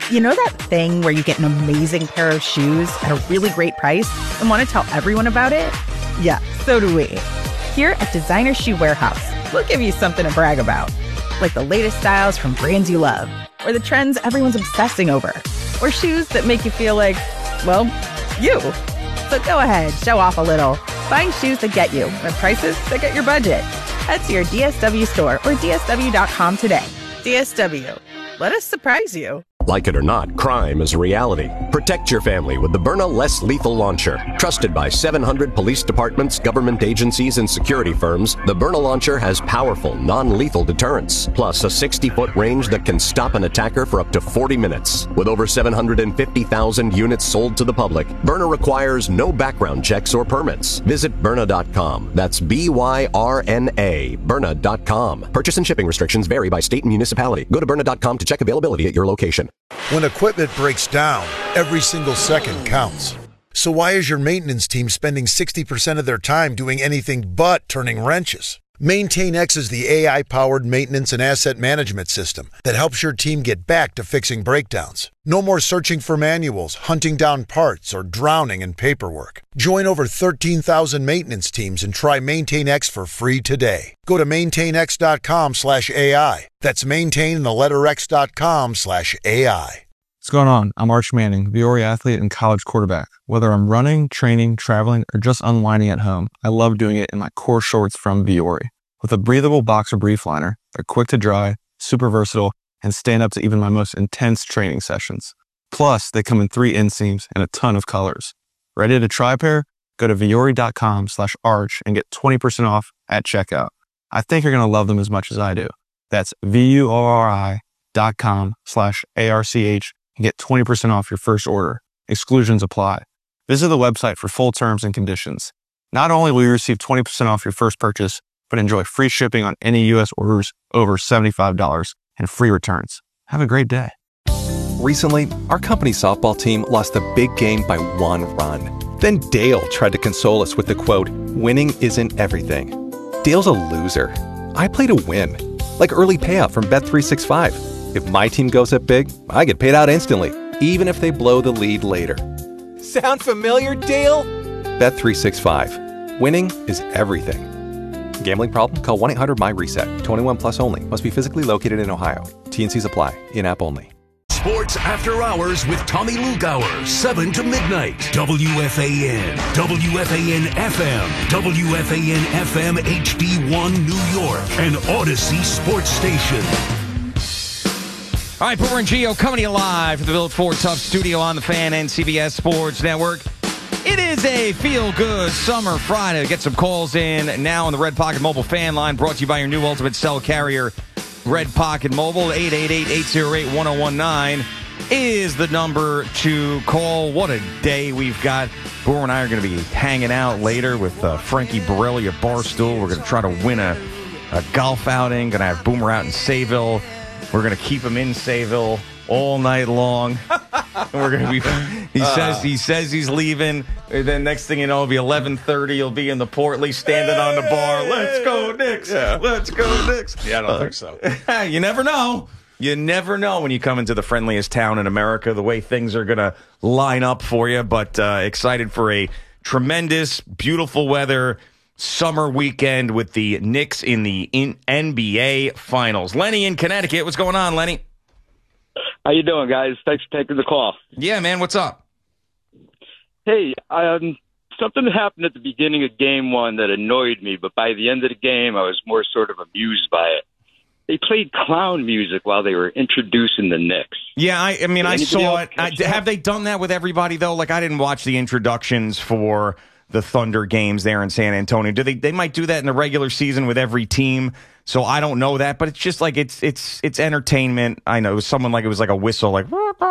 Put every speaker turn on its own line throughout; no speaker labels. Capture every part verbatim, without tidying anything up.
You know that thing where you get an amazing pair of shoes at a really great price and want to tell everyone about it? Yeah, so do we. Here at Designer Shoe Warehouse, we'll give you something to brag about. Like the latest styles from brands you love, or the trends everyone's obsessing over, or shoes that make you feel like, well, you. So go ahead, show off a little. Find shoes that get you at prices that get your budget. Head to your D S W store or D S W dot com today. D S W. Let us surprise you.
Like it or not, crime is a reality. Protect your family with the Byrna Less Lethal Launcher. Trusted by seven hundred police departments, government agencies, and security firms, the Byrna Launcher has powerful, non-lethal deterrence, plus a sixty-foot range that can stop an attacker for up to forty minutes. With over seven hundred fifty thousand units sold to the public, Byrna requires no background checks or permits. Visit Byrna dot com. That's B Y R N A, Byrna dot com. Purchase and shipping restrictions vary by state and municipality. Go to Byrna dot com to check availability at your location.
When equipment breaks down, every single second counts. So why is your maintenance team spending sixty percent of their time doing anything but turning wrenches? MaintainX is the A I-powered maintenance and asset management system that helps your team get back to fixing breakdowns. No more searching for manuals, hunting down parts, or drowning in paperwork. Join over thirteen thousand maintenance teams and try MaintainX for free today. Go to maintainx dot com slash A I. That's maintain the letter X dot com slash A I.
What's going on? I'm Arch Manning, Viore athlete and college quarterback. Whether I'm running, training, traveling, or just unwinding at home, I love doing it in my core shorts from Viore. With a breathable boxer brief liner, they're quick to dry, super versatile, and stand up to even my most intense training sessions. Plus, they come in three inseams and a ton of colors. Ready to try a pair? Go to Viore dot com slash arch and get twenty percent off at checkout. I think you're going to love them as much as I do. That's V-U-O-R-I dot com slash A-R-C-H and get twenty percent off your first order. Exclusions apply. Visit the website for full terms and conditions. Not only will you receive twenty percent off your first purchase, but enjoy free shipping on any U S orders over seventy-five dollars and free returns. Have a great day.
Recently, our company's softball team lost a big game by one run. Then Dale tried to console us with the quote, "Winning isn't everything." Dale's a loser. I play to win. Like early payout from Bet three sixty-five. If my team goes up big, I get paid out instantly, even if they blow the lead later. Sound familiar, Dale? Bet three sixty-five. Winning is everything. Gambling problem? Call one eight hundred M Y reset. twenty-one plus only. Must be physically located in Ohio. T and C's apply. In-app only.
Sports After Hours with Tommy Lugauer, seven to midnight. W F A N, W F A N F M, W F A N F M H D one New York, and Odyssey Sports Station.
All right, Boomer and Gio coming to you live from the Village Ford Tough Studio on the Fan and C B S Sports Network. It is a feel-good summer Friday. Get some calls in now on the Red Pocket Mobile fan line, brought to you by your new ultimate cell carrier, Red Pocket Mobile. Eight eight eight, eight oh eight, one oh one nine is the number to call. What a day we've got. Boomer and I are going to be hanging out later with uh, Frankie Borelli at Barstool. We're going to try to win a, a golf outing. Going to have Boomer out in Sayville. We're going to keep him in Sayville all night long. We're gonna be. He uh, says he says he's leaving. And then next thing you know, it'll be eleven thirty. He'll be in the port, at least standing on the bar. Let's go, Knicks. Yeah. Let's go, Knicks.
Yeah, I don't
uh,
think so.
You never know. You never know when you come into the friendliest town in America, the way things are gonna line up for you. But uh, excited for a tremendous, beautiful weather summer weekend with the Knicks in the in N B A Finals. Lenny in Connecticut, what's going on, Lenny?
How you doing, guys? Thanks for taking the call.
Yeah, man, what's up?
Hey, um, something happened at the beginning of game one that annoyed me, but by the end of the game, I was more sort of amused by it. They played clown music while they were introducing the Knicks.
Yeah, I, I mean, I saw it. I,
that?
Have they done that with everybody, though? Like, I didn't watch the introductions for the Thunder games there in San Antonio. Do they? They might do that in the regular season with every team. So I don't know that, but it's just like it's it's it's entertainment. I know it was someone like it was like a whistle, like it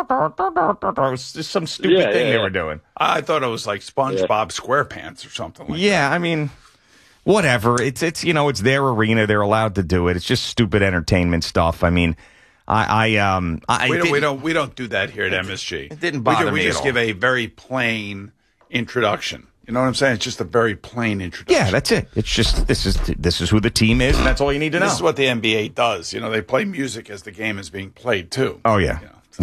was just some stupid
yeah,
thing
yeah,
they
yeah.
were doing.
I thought it was like SpongeBob yeah. SquarePants or something like
yeah,
that.
I mean, whatever. It's it's you know it's their arena. They're allowed to do it. It's just stupid entertainment stuff. I mean, I I um I
we don't we don't we don't do that here at M S G.
It didn't bother
we, do,
me
we just
at
give
all.
a very plain introduction. You know what I'm saying? It's just a very plain introduction.
Yeah, that's it. It's just this is this is who the team is, and that's all you need to know.
This is what the N B A does. You know, they play music as the game is being played too.
Oh yeah,
you know?